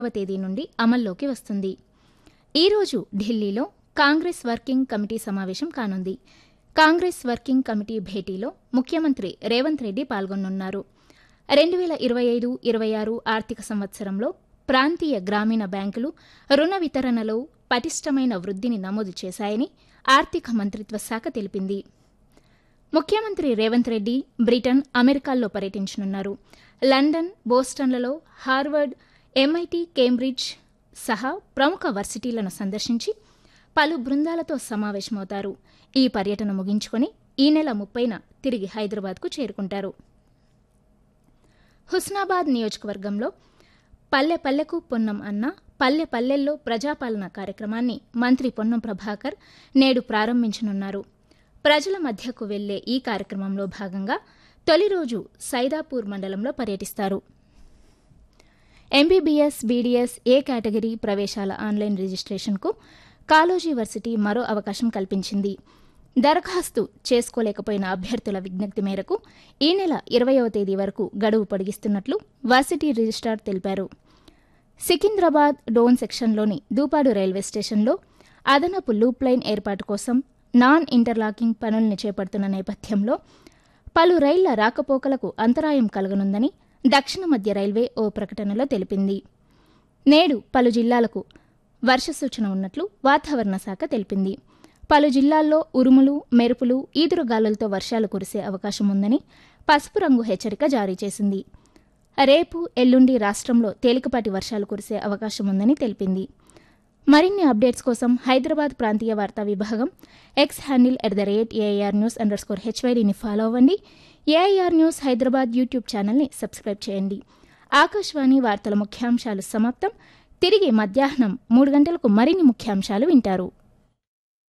తేదీ నుండి అమల్లోకి వస్తుంది. ఈరోజు ఢిల్లీలో కాంగ్రెస్ వర్కింగ్ కమిటీ సమావేశం కానుంది. కాంగ్రెస్ వర్కింగ్ కమిటీ భేటీలో ముఖ్యమంత్రి రేవంత్ రెడ్డి పాల్గొనున్నారు. 2025-26 ఆర్థిక సంవత్సరంలో ప్రాంతీయ గ్రామీణ బ్యాంకులు రుణ వితరణలో పటిష్టమైన వృద్ధిని నమోదు చేశాయని ఆర్థిక మంత్రిత్వ శాఖ తెలిపింది. ముఖ్యమంత్రి రేవంత్ రెడ్డి బ్రిటన్, అమెరికాల్లో పర్యటించనున్నారు. లండన్, బోస్టన్లలో హార్వర్డ్, MIT, కేంబ్రిడ్జ్ సహా ప్రముఖ వర్సిటీలను సందర్శించి పలు బృందాలతో సమావేశమవుతారు. ఈ పర్యటన ముగించుకొని ఈ నెల 30న తిరిగి హైదరాబాద్కు చేరుకుంటారు. హుస్నాబాద్ నియోజకవర్గంలో పల్లె పల్లెకు పొన్నం అన్న పల్లె పల్లెల్లో ప్రజాపాలన కార్యక్రమాన్ని మంత్రి పొన్నం ప్రభాకర్ నేడు ప్రారంభించనున్నారు. ప్రజల మధ్యకు వెళ్లే ఈ కార్యక్రమంలో భాగంగా తొలి రోజు సైదాపూర్ మండలంలో పర్యటిస్తారు. MBBS, BDS ఏ కేటగిరీ ప్రవేశాల ఆన్లైన్ రిజిస్ట్రేషన్కు కాళోజీ వర్సిటీ మరో అవకాశం కల్పించింది. దరఖాస్తు చేసుకోలేకపోయిన అభ్యర్థుల విజ్ఞప్తి మేరకు ఈ నెల 20వ తేదీ వరకు గడువు పొడిగిస్తున్నట్లు వర్సిటీ రిజిస్ట్రార్ తెలిపారు. సికింద్రాబాద్ డోన్ సెక్షన్లోని దూపాడు రైల్వే స్టేషన్లో అదనపు లూప్ లైన్ ఏర్పాటు కోసం నాన్ ఇంటర్లాకింగ్ పనుల్ని చేపడుతున్న నేపథ్యంలో పలు రైళ్ల రాకపోకలకు అంతరాయం కలగనుందని దక్షిణ మధ్య రైల్వే ఓ ప్రకటనలో తెలిపింది. నేడు పలు జిల్లాలకు వర్ష సూచన ఉన్నట్లు వాతావరణ శాఖ తెలిపింది. పలు జిల్లాల్లో ఉరుములు, మెరుపులు, ఈదురుగాలులతో వర్షాలు కురిసే అవకాశం ఉందని పసుపు రంగు హెచ్చరిక జారీ చేసింది. రేపు, ఎల్లుండి రాష్ట్రంలో తేలికపాటి వర్షాలు కురిసే అవకాశం ఉందని తెలిపింది. మరిన్ని అప్డేట్స్ కోసం హైదరాబాద్ ప్రాంతీయ వార్తా విభాగం ఎక్స్ హ్యాండిల్ @AIRnews_HYDని ఫాలో అవ్వండి. AIR న్యూస్ హైదరాబాద్ యూట్యూబ్ ఛానల్ని సబ్స్క్రైబ్ చేయండి. ఆకాశవాణి వార్తల ముఖ్యాంశాలు సమాప్తం. తిరిగి మధ్యాహ్నం 3 గంటలకు మరిన్ని ముఖ్యాంశాలు వింటారు.